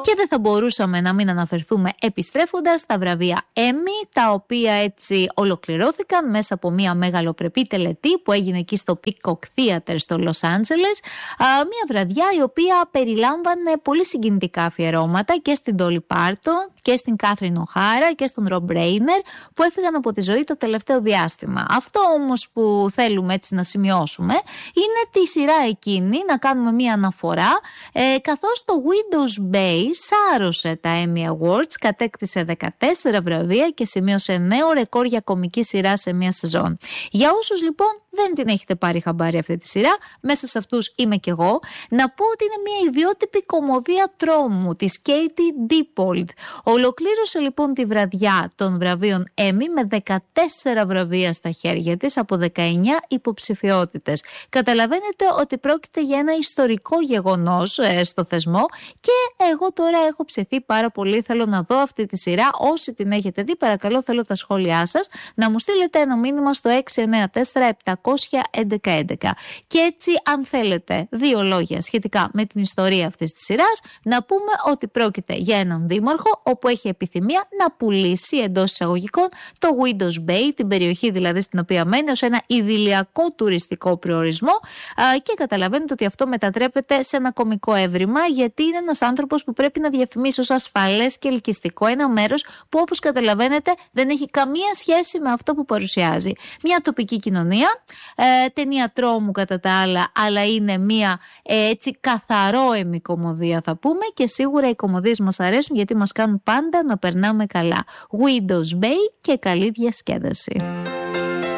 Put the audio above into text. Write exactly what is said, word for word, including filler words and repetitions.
Και δεν θα μπορούσαμε να μην αναφερθούμε επιστρέφοντας στα βραβεία Emmy, τα οποία έτσι ολοκληρώθηκαν μέσα από μια μεγαλοπρεπή τελετή που έγινε εκεί στο Peacock Theater στο Λος Άντζελες. Μια βραδιά η οποία περιλάμβανε πολύ συγκινητικά αφιερώματα και στην Dolly Parton και στην Catherine O'Hara και στον Rob Reiner, που έφυγαν από τη ζωή το τελευταίο διάστημα. Αυτό όμως που θέλουμε έτσι να σημειώσουμε είναι τη σειρά εκείνη, να κάνουμε μια αναφορά, ε, καθώς το Widow's Bay σάρωσε τα Emmy Awards, κατέκτησε δεκατέσσερα βραβεία και σημείωσε νέο ρεκόρ για κομική σειρά σε μια σεζόν. Για όσους λοιπόν δεν την έχετε πάρει χαμπάρι αυτή τη σειρά, μέσα σε αυτούς είμαι κι εγώ, να πω ότι είναι μια ιδιότυπη κωμωδία τρόμου της Katie Dippold. Ολοκλήρωσε λοιπόν τη βραδιά των βραβείων Emmy με δεκατέσσερα βραβεία στα χέρια της από δεκαεννιά υποψηφιότητες. Καταλαβαίνετε ότι πρόκειται για ένα ιστορικό γεγονός ε, στο θεσμό και εγώ τώρα έχω ψηθεί πάρα πολύ. Θέλω να δω αυτή τη σειρά. Όσοι την έχετε δει, παρακαλώ, θέλω τα σχόλιά σας να μου στείλετε ένα μήνυμα στο έξι εννιά τέσσερα επτακόσια έντεκα έντεκα. Και έτσι, αν θέλετε δύο λόγια σχετικά με την ιστορία αυτής της σειράς, να πούμε ότι πρόκειται για έναν δήμαρχο όπου έχει επιθυμία να πουλήσει εντός εισαγωγικών το Widow's Bay, την περιοχή δηλαδή στην οποία μένει, ως ένα ιδηλιακό τουριστικό προορισμό, και καταλαβαίνετε ότι αυτό μετατρέπεται σε ένα κωμικό έβριμα, γιατί είναι ένας άνθρωπος που πρέπει να διαφημίσει ως ασφαλές και ελκυστικό ένα μέρος που, όπως καταλαβαίνετε, δεν έχει καμία σχέση με αυτό που παρουσιάζει. Μια τοπική κοινωνία, ε, ταινία τρόμου κατά τα άλλα, αλλά είναι μια ε, έτσι καθαρό εμικομωδία θα πούμε, και σίγουρα οι κωμωδίες μας αρέσουν γιατί μας κάνουν πάντα να περνάμε καλά. Widow's Bay και καλή διασκέδαση.